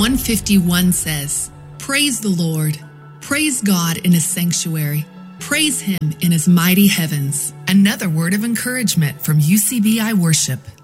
151 says, "Praise the Lord. Praise God in his sanctuary. Praise him in his mighty heavens." Another word of encouragement from UCBI Worship.